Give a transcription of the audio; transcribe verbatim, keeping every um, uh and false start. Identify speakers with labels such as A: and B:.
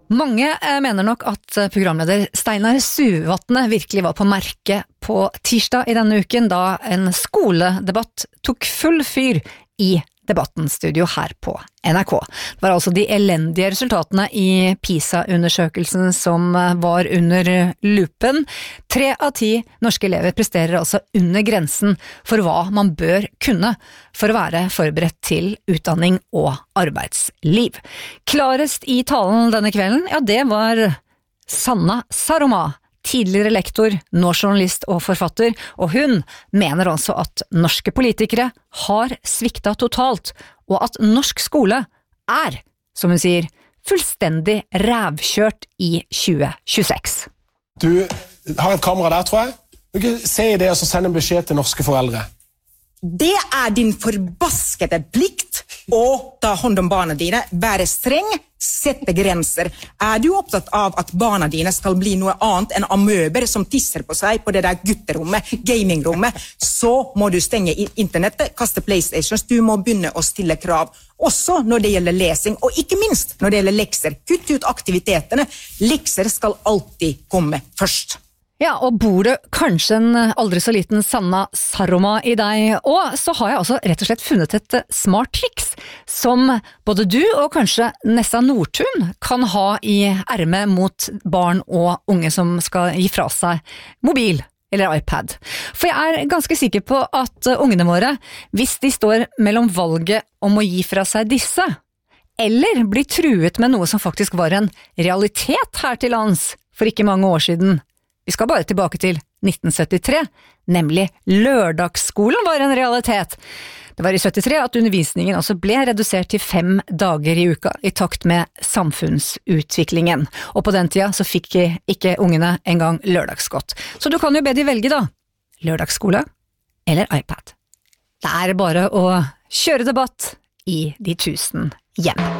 A: Mange mener nok at programleder Steinar Suvatne virkelig var på merket på tirsdag i denne uken, da en skoledebatt tok full fyr i debattens studio her på N R K. Det var altså de elendige resultatene i PISA-undersøkelsen som var under lupen. Tre av ti norske elever presterer altså under grensen for hva man bør kunne for å være forberedt til utdanning og arbeidsliv. Klarest i talen denne kvelden, ja det var Sanna Saroma, tidligere lektor, nå journalist og forfatter, og hun mener altså at norske politikere har sviktet totalt, og at norsk skole er, som hun sier, fullstendig rævkjørt i tjue tjueseks.
B: Du har et kamera der, tror jeg. Du kan se i det og så sende en beskjed til norske foreldre.
C: Det er din forbaskede plikt å ta hånd om barna dine, være streng, sette grenser. Er du opptatt av at barna dine skal bli noe annet enn amøber som tisser på seg på det der gutterommet, gamingrommet, så må du stenge internettet, kaste PlayStations, du må begynne å stille krav. Også når det gjelder lesing, og ikke minst når det gjelder lekser. Kutt ut aktivitetene. Lekser skal alltid komme først.
A: Ja, og bor det kanskje en aldri så liten Sanna Saroma i deg, og så har jeg altså rett og slett funnet et smart triks som både du og kanskje Nessa Nordtun kan ha i ermet mot barn og unge som skal gi fra seg mobil eller iPad. For jeg er ganske sikker på at ungene våre, hvis de står mellom valget om å gi fra seg disse, eller bli truet med noe som faktisk var en realitet her til lands for ikke mange år siden. Vi skal bare tilbake til nitten syttitre, nemlig lørdagsskolen var en realitet. Det var i syttitre at undervisningen også ble redusert til fem dager i uka, i takt med samfunnsutviklingen. Og på den tida så fikk ikke ungene engang lørdagsgodt. Så du kan jo be de velge da, lørdagsskole eller iPad. Det er bare å kjøre debatt i de tusen hjem.